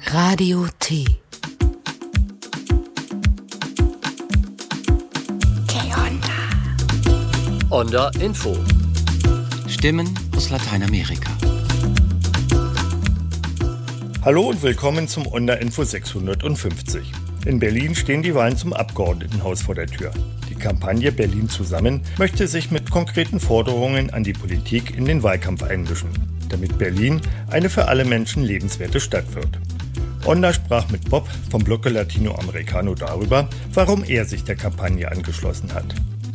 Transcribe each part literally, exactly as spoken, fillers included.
Radio T. Onda Info. Stimmen aus Lateinamerika. Hallo und willkommen zum Onda Info sechshundertfünfzig. In Berlin stehen die Wahlen zum Abgeordnetenhaus vor der Tür. Die Kampagne Berlin zusammen möchte sich mit konkreten Forderungen an die Politik in den Wahlkampf einmischen, damit Berlin eine für alle Menschen lebenswerte Stadt wird. Onda sprach mit Bob vom Bloque Latinoamericano darüber, warum er sich der Kampagne angeschlossen hat.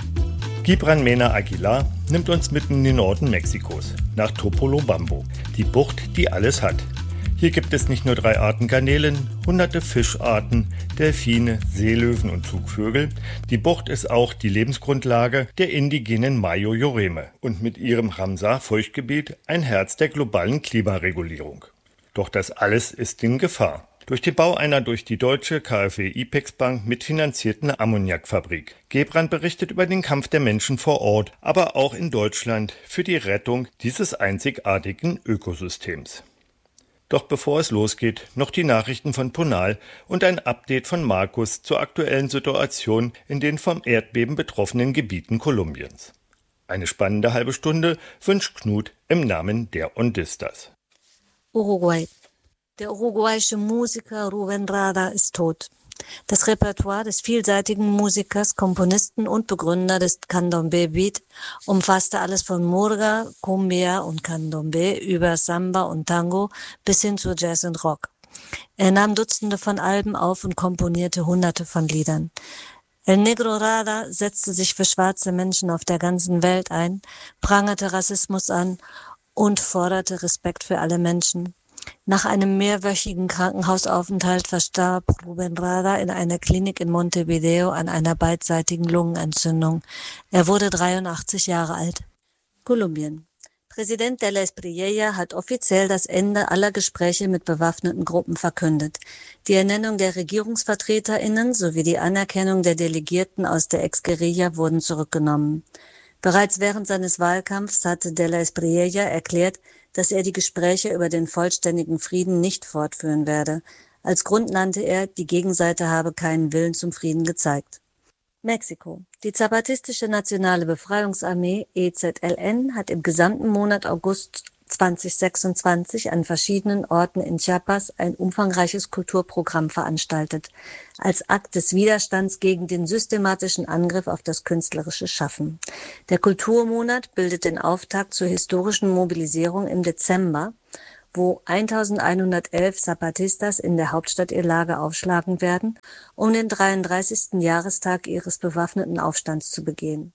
Gibran Mena Aguilar nimmt uns mitten in den Norden Mexikos, nach Topolobampo, die Bucht, die alles hat. Hier gibt es nicht nur drei Arten Garnelen, hunderte Fischarten, Delfine, Seelöwen und Zugvögel. Die Bucht ist auch die Lebensgrundlage der indigenen Mayo-Yoreme und mit ihrem Ramsar-Feuchtgebiet ein Herz der globalen Klimaregulierung. Doch das alles ist in Gefahr. Durch den Bau einer durch die deutsche KfW-IPEX-Bank mitfinanzierten Ammoniakfabrik. Gebran berichtet über den Kampf der Menschen vor Ort, aber auch in Deutschland für die Rettung dieses einzigartigen Ökosystems. Doch bevor es losgeht, noch die Nachrichten von Ponal und ein Update von Markus zur aktuellen Situation in den vom Erdbeben betroffenen Gebieten Kolumbiens. Eine spannende halbe Stunde wünscht Knut im Namen der Ondistas. Uruguay. Der uruguayische Musiker Rubén Rada ist tot. Das Repertoire des vielseitigen Musikers, Komponisten und Begründer des Candombe Beat umfasste alles von Murga, Cumbia und Candombe über Samba und Tango bis hin zu Jazz und Rock. Er nahm Dutzende von Alben auf und komponierte Hunderte von Liedern. El Negro Rada setzte sich für schwarze Menschen auf der ganzen Welt ein, prangerte Rassismus an und forderte Respekt für alle Menschen. Nach einem mehrwöchigen Krankenhausaufenthalt verstarb Rubén Rada in einer Klinik in Montevideo an einer beidseitigen Lungenentzündung. Er wurde dreiundachtzig Jahre alt. Kolumbien. Präsident de la Espriella hat offiziell das Ende aller Gespräche mit bewaffneten Gruppen verkündet. Die Ernennung der RegierungsvertreterInnen sowie die Anerkennung der Delegierten aus der Ex-Guerilla wurden zurückgenommen. Bereits während seines Wahlkampfs hatte de la Espriella erklärt, dass er die Gespräche über den vollständigen Frieden nicht fortführen werde. Als Grund nannte er, die Gegenseite habe keinen Willen zum Frieden gezeigt. Mexiko. Die Zapatistische Nationale Befreiungsarmee E Z L N hat im gesamten Monat August zweitausendsechsundzwanzig an verschiedenen Orten in Chiapas ein umfangreiches Kulturprogramm veranstaltet, als Akt des Widerstands gegen den systematischen Angriff auf das künstlerische Schaffen. Der Kulturmonat bildet den Auftakt zur historischen Mobilisierung im Dezember, wo eintausendeinhundertelf Zapatistas in der Hauptstadt ihr Lager aufschlagen werden, um den dreiunddreißigsten Jahrestag ihres bewaffneten Aufstands zu begehen.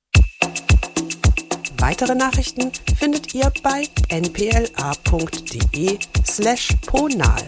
Weitere Nachrichten findet ihr bei npla.de slash ponal.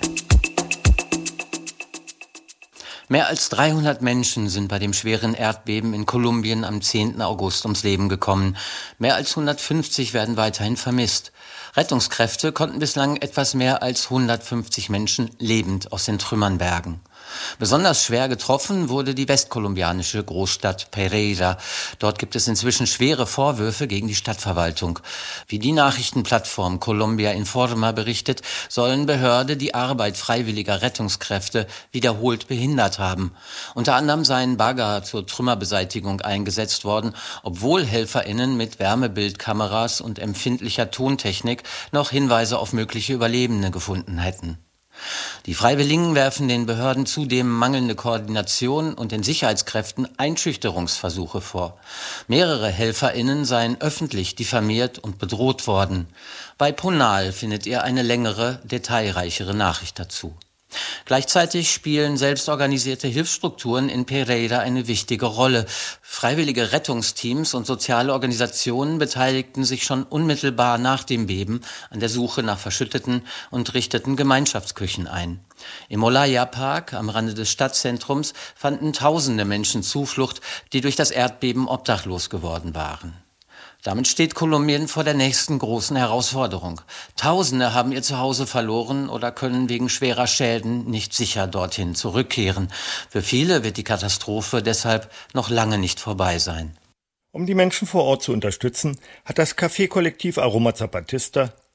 Mehr als dreihundert Menschen sind bei dem schweren Erdbeben in Kolumbien am zehnten August ums Leben gekommen. Mehr als hundertfünfzig werden weiterhin vermisst. Rettungskräfte konnten bislang etwas mehr als hundertfünfzig Menschen lebend aus den Trümmern bergen. Besonders schwer getroffen wurde die westkolumbianische Großstadt Pereira. Dort gibt es inzwischen schwere Vorwürfe gegen die Stadtverwaltung. Wie die Nachrichtenplattform Colombia Informa berichtet, sollen Behörden die Arbeit freiwilliger Rettungskräfte wiederholt behindert haben. Unter anderem seien Bagger zur Trümmerbeseitigung eingesetzt worden, obwohl HelferInnen mit Wärmebildkameras und empfindlicher Tontechnik noch Hinweise auf mögliche Überlebende gefunden hätten. Die Freiwilligen werfen den Behörden zudem mangelnde Koordination und den Sicherheitskräften Einschüchterungsversuche vor. Mehrere HelferInnen seien öffentlich diffamiert und bedroht worden. Bei Ponal findet ihr eine längere, detailreichere Nachricht dazu. Gleichzeitig spielen selbstorganisierte Hilfsstrukturen in Pereira eine wichtige Rolle. Freiwillige Rettungsteams und soziale Organisationen beteiligten sich schon unmittelbar nach dem Beben an der Suche nach Verschütteten und richteten Gemeinschaftsküchen ein. Im Olaya-Park am Rande des Stadtzentrums fanden tausende Menschen Zuflucht, die durch das Erdbeben obdachlos geworden waren. Damit steht Kolumbien vor der nächsten großen Herausforderung. Tausende haben ihr Zuhause verloren oder können wegen schwerer Schäden nicht sicher dorthin zurückkehren. Für viele wird die Katastrophe deshalb noch lange nicht vorbei sein. Um die Menschen vor Ort zu unterstützen, hat das Café-Kollektiv Aroma Zapatista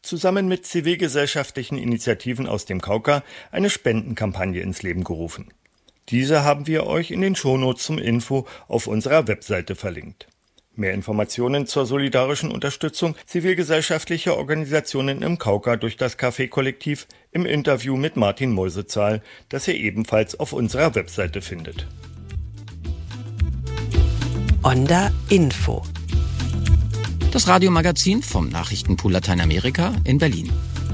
zusammen mit zivilgesellschaftlichen Initiativen aus dem Cauca eine Spendenkampagne ins Leben gerufen. Diese haben wir euch in den Shownotes zum Info auf unserer Webseite verlinkt. Mehr Informationen zur solidarischen Unterstützung zivilgesellschaftlicher Organisationen im Cauca durch das Café-Kollektiv im Interview mit Martin Meusezahl, das ihr ebenfalls auf unserer Webseite findet. Onda Info. Das Radiomagazin vom Nachrichtenpool Lateinamerika in Berlin.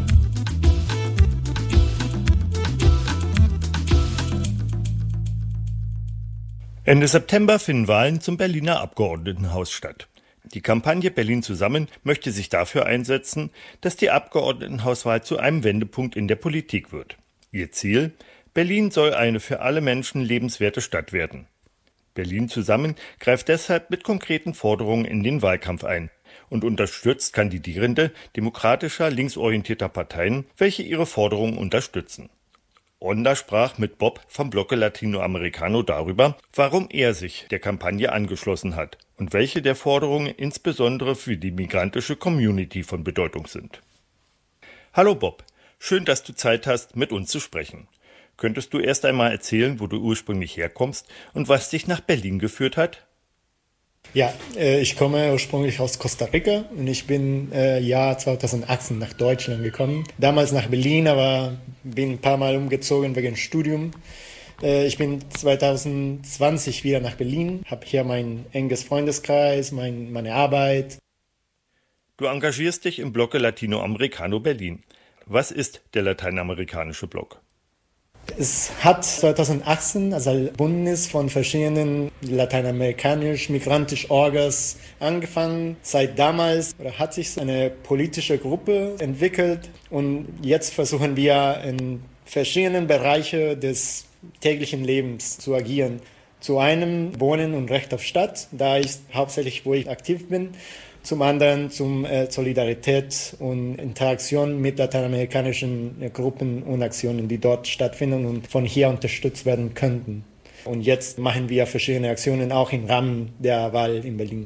Ende September finden Wahlen zum Berliner Abgeordnetenhaus statt. Die Kampagne Berlin zusammen möchte sich dafür einsetzen, dass die Abgeordnetenhauswahl zu einem Wendepunkt in der Politik wird. Ihr Ziel: Berlin soll eine für alle Menschen lebenswerte Stadt werden. Berlin zusammen greift deshalb mit konkreten Forderungen in den Wahlkampf ein und unterstützt Kandidierende demokratischer, linksorientierter Parteien, welche ihre Forderungen unterstützen. Onda sprach mit Bob vom Bloque Latinoamericano darüber, warum er sich der Kampagne angeschlossen hat und welche der Forderungen insbesondere für die migrantische Community von Bedeutung sind. Hallo Bob, schön, dass du Zeit hast, mit uns zu sprechen. Könntest du erst einmal erzählen, wo du ursprünglich herkommst und was dich nach Berlin geführt hat? Ja, äh, ich komme ursprünglich aus Costa Rica und ich bin äh, Jahr zweitausendachtzehn nach Deutschland gekommen. Damals nach Berlin, aber bin ein paar Mal umgezogen wegen Studium. Äh, ich bin zweitausendzwanzig wieder nach Berlin, habe hier mein enges Freundeskreis, mein, meine Arbeit. Du engagierst dich im Bloque Latinoamericano Berlin. Was ist der lateinamerikanische Block? Es hat zweitausendachtzehn als Bündnis von verschiedenen lateinamerikanisch-migrantischen Orgas angefangen. Seit damals hat sich eine politische Gruppe entwickelt und jetzt versuchen wir in verschiedenen Bereichen des täglichen Lebens zu agieren. Zu einem Wohnen und Recht auf Stadt, da ist hauptsächlich, wo ich aktiv bin. Zum anderen zum äh, Solidarität und Interaktion mit lateinamerikanischen äh, Gruppen und Aktionen, die dort stattfinden und von hier unterstützt werden könnten. Und jetzt machen wir verschiedene Aktionen auch im Rahmen der Wahl in Berlin.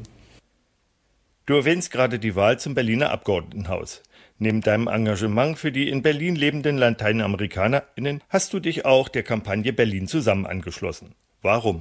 Du erwähnst gerade die Wahl zum Berliner Abgeordnetenhaus. Neben deinem Engagement für die in Berlin lebenden LateinamerikanerInnen hast du dich auch der Kampagne Berlin zusammen angeschlossen. Warum?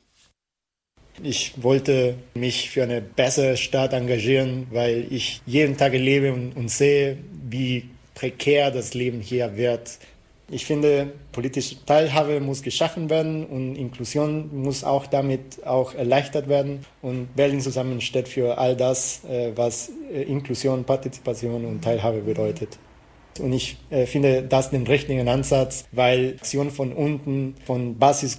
Ich wollte mich für eine bessere Stadt engagieren, weil ich jeden Tag lebe und, und sehe, wie prekär das Leben hier wird. Ich finde, politische Teilhabe muss geschaffen werden und Inklusion muss auch damit auch erleichtert werden. Und Berlin zusammen steht für all das, was Inklusion, Partizipation und Teilhabe bedeutet. Und ich äh, finde das den richtigen Ansatz, weil Aktionen von unten, von Basis